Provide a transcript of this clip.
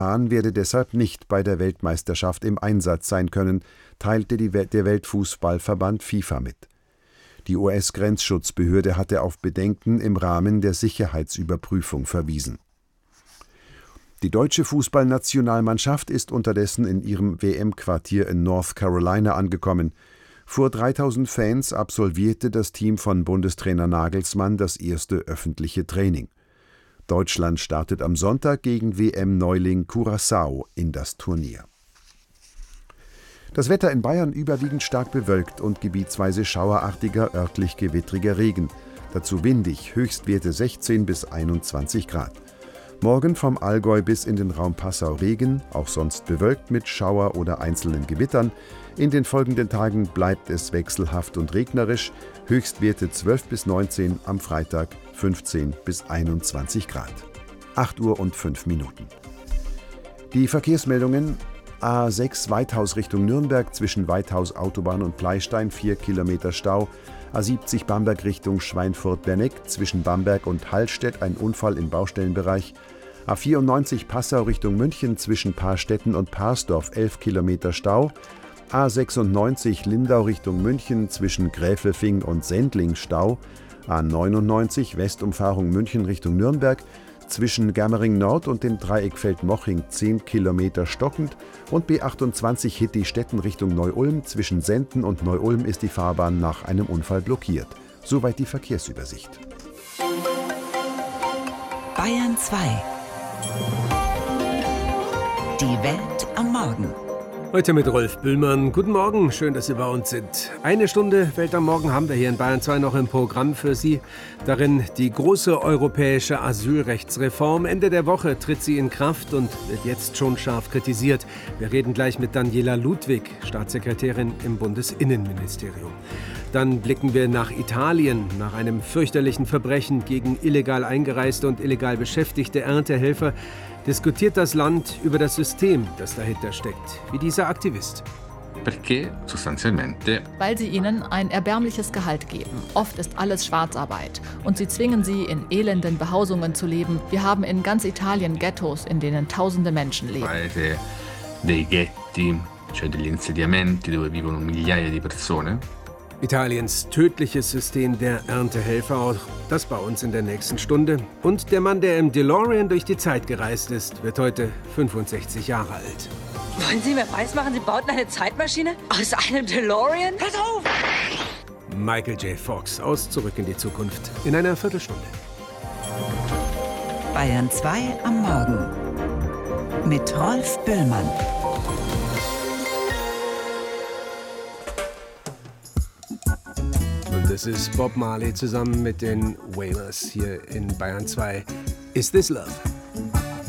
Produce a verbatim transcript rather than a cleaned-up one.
Hahn werde deshalb nicht bei der Weltmeisterschaft im Einsatz sein können, teilte die We- der Weltfußballverband FIFA mit. Die U S-Grenzschutzbehörde hatte auf Bedenken im Rahmen der Sicherheitsüberprüfung verwiesen. Die deutsche Fußballnationalmannschaft ist unterdessen in ihrem W M-Quartier in North Carolina angekommen. Vor dreitausend Fans absolvierte das Team von Bundestrainer Nagelsmann das erste öffentliche Training. Deutschland startet am Sonntag gegen W M-Neuling Curaçao in das Turnier. Das Wetter in Bayern überwiegend stark bewölkt und gebietsweise schauerartiger, örtlich gewittriger Regen. Dazu windig, Höchstwerte sechzehn bis einundzwanzig Grad. Morgen vom Allgäu bis in den Raum Passau Regen, auch sonst bewölkt mit Schauer oder einzelnen Gewittern. In den folgenden Tagen bleibt es wechselhaft und regnerisch. Höchstwerte zwölf bis neunzehn, am Freitag fünfzehn bis einundzwanzig Grad. acht Uhr und fünf Minuten. Die Verkehrsmeldungen: A sechs Weithaus Richtung Nürnberg, zwischen Weithaus Autobahn und Pleistein vier Kilometer Stau. A siebzig Bamberg Richtung Schweinfurt-Berneck, zwischen Bamberg und Hallstedt ein Unfall im Baustellenbereich. A vierundneunzig Passau Richtung München, zwischen Paarstetten und Parsdorf elf Kilometer Stau. A sechsundneunzig Lindau Richtung München, zwischen Gräfelfing und Sendling Stau. A neunundneunzig Westumfahrung München Richtung Nürnberg, zwischen Germering Nord und dem Dreieck Feldmoching zehn Kilometer stockend, und B achtundzwanzig Hitti-Stetten Richtung Neu-Ulm, zwischen Senden und Neu-Ulm ist die Fahrbahn nach einem Unfall blockiert. Soweit die Verkehrsübersicht. Bayern zwei. Die Welt am Morgen. Heute mit Rolf Bühlmann. Guten Morgen, schön, dass Sie bei uns sind. Eine Stunde Welt am Morgen haben wir hier in Bayern zwei noch im Programm für Sie. Darin die große europäische Asylrechtsreform. Ende der Woche tritt sie in Kraft und wird jetzt schon scharf kritisiert. Wir reden gleich mit Daniela Ludwig, Staatssekretärin im Bundesinnenministerium. Dann blicken wir nach Italien, nach einem fürchterlichen Verbrechen gegen illegal eingereiste und illegal beschäftigte Erntehelfer. Diskutiert das Land über das System, das dahinter steckt, wie dieser Aktivist. Weil sie ihnen ein erbärmliches Gehalt geben. Oft ist alles Schwarzarbeit. Und sie zwingen sie, in elenden Behausungen zu leben. Wir haben in ganz Italien Ghettos, in denen tausende Menschen leben. Dei ghetti, cioè degli insediamenti dove vivono migliaia di persone. Italiens tödliches System der Erntehelfer, auch das bei uns in der nächsten Stunde. Und der Mann, der im DeLorean durch die Zeit gereist ist, wird heute fünfundsechzig Jahre alt. Wollen Sie mir weismachen, Sie bauten eine Zeitmaschine aus einem DeLorean? Pass auf! Michael J. Fox aus Zurück in die Zukunft in einer Viertelstunde. Bayern zwei am Morgen mit Rolf Bühlmann. Das ist Bob Marley zusammen mit den Wailers hier in Bayern zwei. Is This Love?